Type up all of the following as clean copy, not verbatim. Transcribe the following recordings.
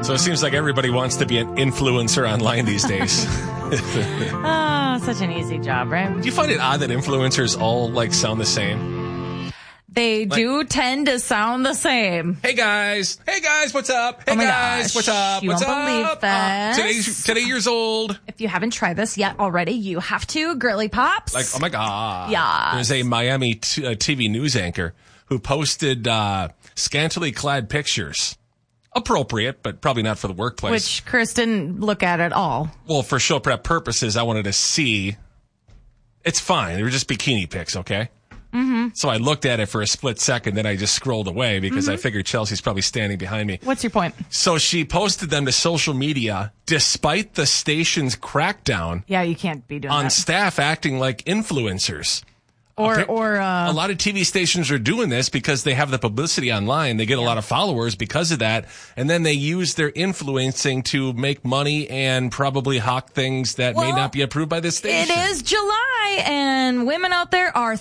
So it seems like everybody wants to be an influencer online these days. Oh, such an easy job, right? Do you find it odd that influencers all sound the same? They do tend to sound the same. Hey guys, what's up? Hey guys, what's up? You What's won't up? believe this. Today years old. If you haven't tried this yet already, you have to. Girly Pops. Oh my God. Yeah. There's a Miami TV news anchor who posted scantily clad pictures. Appropriate, but probably not for the workplace. Which Chris didn't look at at all. Well, for show prep purposes, I wanted to see. It's fine. They were just bikini pics, okay? Mm-hmm. So I looked at it for a split second, then I just scrolled away because I figured Chelsea's probably standing behind me. What's your point? So she posted them to social media despite the station's crackdown. Yeah, you can't be doing on that. staff acting like influencers. Or a lot of TV stations are doing this because they have the publicity online. They get a lot of followers because of that. And then they use their influencing to make money and probably hawk things that may not be approved by the station. It is July and women out there are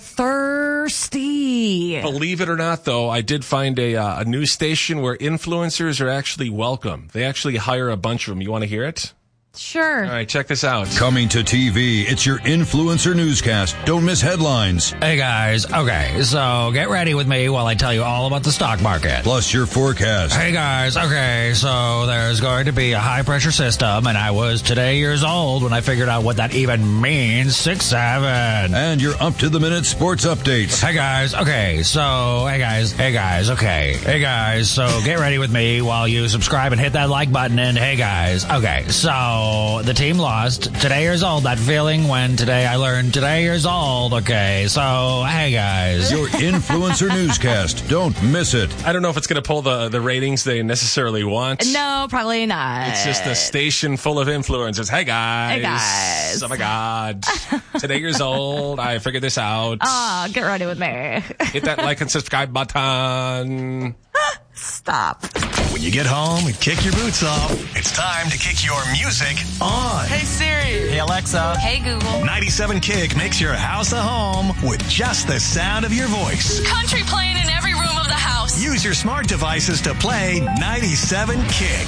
thirsty. Believe it or not, though, I did find a news station where influencers are actually welcome. They actually hire a bunch of them. You want to hear it? Sure. All right, check this out. Coming to TV, it's your influencer newscast. Don't miss headlines. Hey guys, okay, so get ready with me while I tell you all about the stock market. Plus your forecast. Hey guys, okay, so there's going to be a high pressure system, and I was today years old when I figured out what that even means. 6-7. And your up-to-the-minute sports updates. Hey guys, okay, so, hey guys, okay. Hey guys, so get ready with me while you subscribe and hit that like button, and hey guys, okay, so the team lost. Today years old, that feeling when today I learned today years old, okay, so, hey guys. Your influencer newscast. Don't miss it. I don't know if it's going to pull the ratings they necessarily want. No, probably not. It's just a station full of influencers. Hey guys. Hey guys. Oh my God. Today years old. I figured this out. Oh, get ready with me. Hit that like and subscribe button. Stop. When you get home and kick your boots off, it's time to kick your music on. Hey Siri. Hey Alexa. Hey Google. 97 Kick makes your house a home with just the sound of your voice. Country playing in every room of the house. Use your smart devices to play 97 Kick.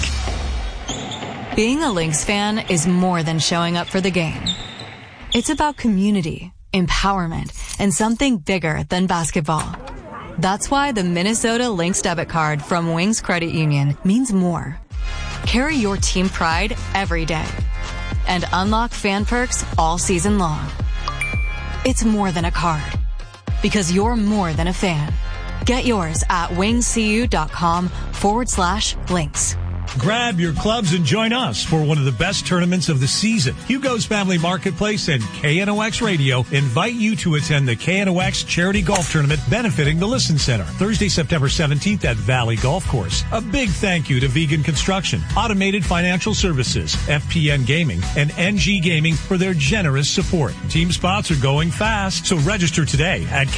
Being a Lynx fan is more than showing up for the game. It's about community, empowerment, and something bigger than basketball. That's why the Minnesota Lynx debit card from Wings Credit Union means more. Carry your team pride every day and unlock fan perks all season long. It's more than a card because you're more than a fan. Get yours at wingscu.com/Lynx. Grab your clubs and join us for one of the best tournaments of the season. Hugo's Family Marketplace and KNOX Radio invite you to attend the KNOX Charity Golf Tournament benefiting the Listen Center, Thursday, September 17th at Valley Golf Course. A big thank you to Vegan Construction, Automated Financial Services, FPN Gaming, and NG Gaming for their generous support. Team spots are going fast, so register today at